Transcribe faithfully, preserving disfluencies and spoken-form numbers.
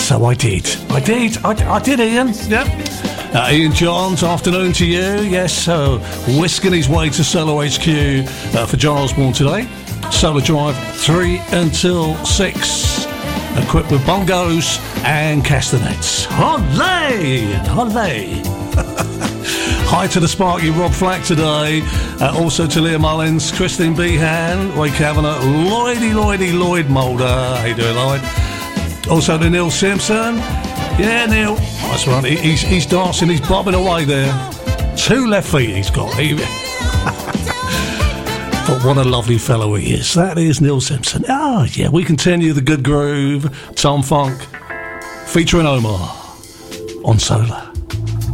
So I did. I did. I, I did, Ian. Yep. Uh, Ian Johns, afternoon to you. Yes, uh, whisking his way to Solo H Q uh, for John Osborne today. Solar Drive, three until six. Equipped with bongos and castanets. Olé! Olé! Hi to the Sparky Rob Flack today. Uh, also to Leah Mullins, Christine Behan, Ray Kavanagh, Lloydie Lloydie Lloyd Mulder. How you doing, Lloyd? Also to Neil Simpson. Yeah, Neil. That's right. He, he's, he's dancing, he's bobbing away there. Two left feet he's got. He, but what a lovely fellow he is. That is Neil Simpson. Ah, oh, yeah, we continue the good groove. Tom Funk featuring Omar on Solar.